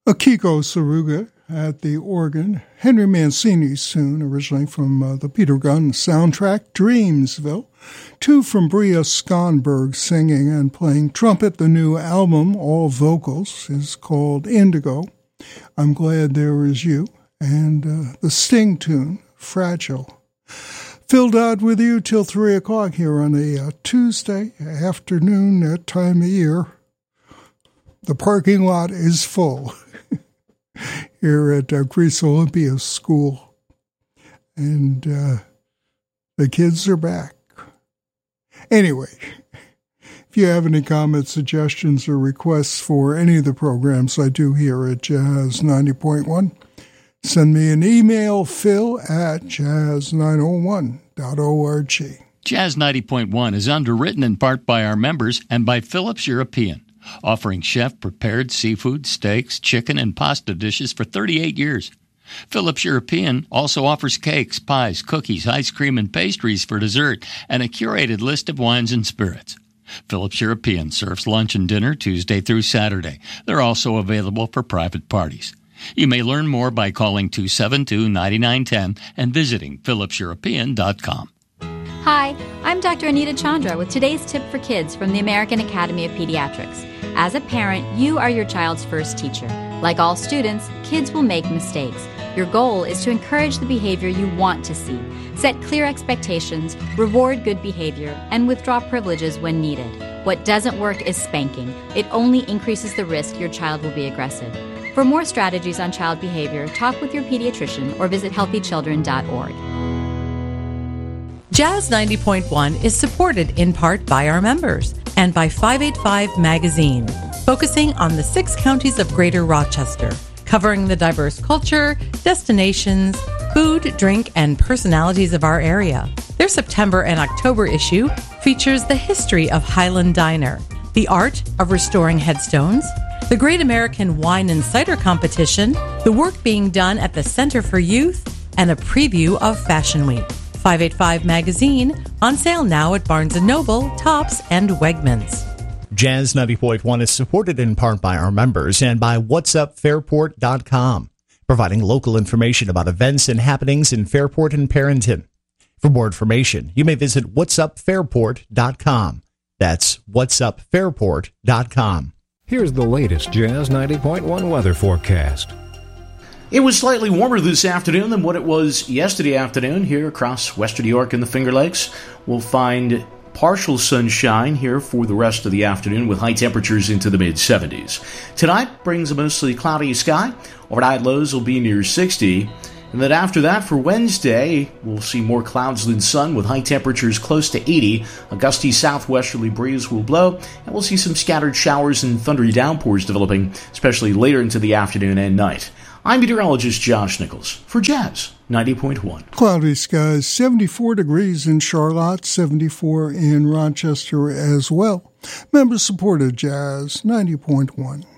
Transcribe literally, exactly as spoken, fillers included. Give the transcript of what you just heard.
Akiko Saruga at the organ, Henry Mancini's tune, originally from uh, the Peter Gunn soundtrack, Dreamsville. Two from Bria Skonberg singing and playing trumpet. The new album, all vocals, is called Indigo. I'm Glad There Is You. And uh, the Sting tune, Fragile. Phil Dodd with you till three o'clock here on a uh, Tuesday afternoon, that time of year. The parking lot is full here at uh, Greece Olympia School. And uh, the kids are back. Anyway, if you have any comments, suggestions, or requests for any of the programs I do here at Jazz ninety point one, send me an email, phil at jazz nine oh one dot org. Jazz ninety point one is underwritten in part by our members and by Phillips European, offering chef-prepared seafood, steaks, chicken, and pasta dishes for thirty-eight years. Phillips European also offers cakes, pies, cookies, ice cream, and pastries for dessert, and a curated list of wines and spirits. Phillips European serves lunch and dinner Tuesday through Saturday. They're also available for private parties. You may learn more by calling two seven two, nine nine one zero and visiting phillips european dot com. Hi, I'm Doctor Anita Chandra with today's tip for kids from the American Academy of Pediatrics. As a parent, you are your child's first teacher. Like all students, kids will make mistakes. Your goal is to encourage the behavior you want to see, set clear expectations, reward good behavior, and withdraw privileges when needed. What doesn't work is spanking. It only increases the risk your child will be aggressive. For more strategies on child behavior, talk with your pediatrician or visit healthy children dot org. Jazz ninety point one is supported in part by our members and by five eighty-five Magazine, focusing on the six counties of Greater Rochester, covering the diverse culture, destinations, food, drink, and personalities of our area. Their September and October issue features the history of Highland Diner, the art of restoring headstones, the Great American Wine and Cider Competition, the work being done at the Center for Youth, and a preview of Fashion Week. five eighty-five Magazine, on sale now at Barnes and Noble, Tops, and Wegmans. Jazz ninety point one is supported in part by our members and by whats up fairport dot com, providing local information about events and happenings in Fairport and Perrington. For more information, you may visit whats up fairport dot com. That's whats up fairport dot com. Here's the latest Jazz ninety point one weather forecast. It was slightly warmer this afternoon than what it was yesterday afternoon here across western New York and the Finger Lakes. We'll find partial sunshine here for the rest of the afternoon with high temperatures into the mid seventies. Tonight brings a mostly cloudy sky. Overnight lows will be near sixty. And then after that, for Wednesday, we'll see more clouds than sun with high temperatures close to eighty. A gusty southwesterly breeze will blow, and we'll see some scattered showers and thundery downpours developing, especially later into the afternoon and night. I'm meteorologist Josh Nichols for Jazz ninety point one. Cloudy skies, seventy-four degrees in Charlotte, seventy-four in Rochester as well. Members supported Jazz ninety point one.